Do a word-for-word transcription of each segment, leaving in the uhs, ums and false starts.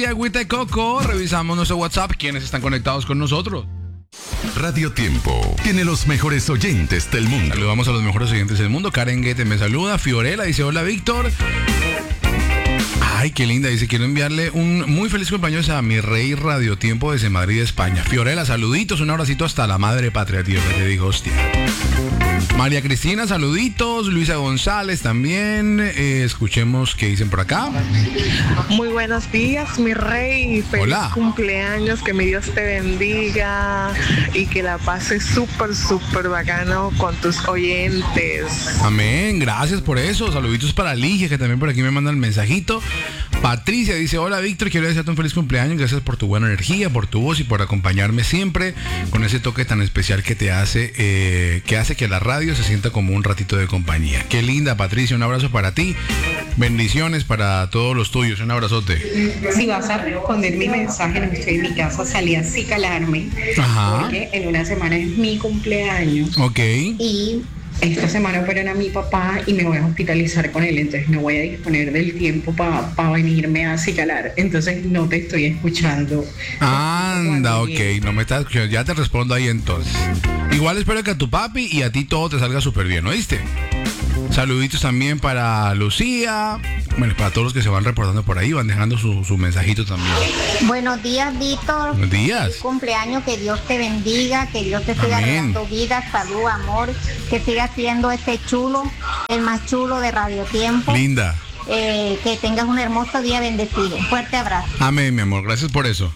Agüita de coco, revisamos nuestro WhatsApp, quienes están conectados con nosotros. Radio Tiempo tiene los mejores oyentes del mundo. Saludamos a los mejores oyentes del mundo. Karen Guete me saluda. Fiorella dice hola Víctor. Ay, qué linda. Dice quiero enviarle un muy feliz cumpleaños a mi rey Radio Tiempo desde Madrid, España. Fiorella, saluditos, un abracito hasta la madre patria, tío, que te digo, hostia. María Cristina, saluditos. Luisa González también. Eh, escuchemos qué dicen por acá. Muy buenos días, mi rey. Feliz Hola. cumpleaños, que mi Dios te bendiga y que la pases súper, súper bacano con tus oyentes. Amén, gracias por eso. Saluditos para Ligia, que también por aquí me manda el mensajito. Patricia dice, hola Víctor, quiero desearte un feliz cumpleaños, gracias por tu buena energía, por tu voz y por acompañarme siempre con ese toque tan especial que te hace, eh, que hace que la radio se sienta como un ratito de compañía. Qué linda, Patricia, un abrazo para ti, bendiciones para todos los tuyos, un abrazote. Si vas a responder mi mensaje, no estoy en mi casa, salí a acicalarme, Ajá. porque en una semana es mi cumpleaños. Ok. Y esta semana operan a mi papá y me voy a hospitalizar con él, entonces no voy a disponer del tiempo para pa venirme a acicalar, entonces no te estoy escuchando. Anda, ok, no me estás escuchando, ya te respondo ahí entonces. Igual espero que a tu papi y a ti todo te salga súper bien, ¿oíste? Saluditos también para Lucía, bueno, para todos los que se van reportando por ahí, van dejando su, su mensajito también. Buenos días, Víctor. Buenos días. Feliz cumpleaños, que Dios te bendiga, que Dios te siga Amén. regalando vida, salud, amor, que sigas siendo ese chulo, el más chulo de Radio Tiempo. Linda. Eh, que tengas un hermoso día bendecido. Un fuerte abrazo. Amén, mi amor, gracias por eso.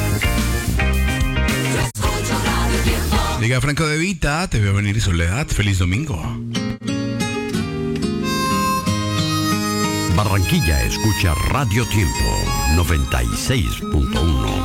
Liga Franco de Vita, te veo venir y Soledad, feliz domingo. Barranquilla escucha Radio Tiempo noventa y seis punto uno.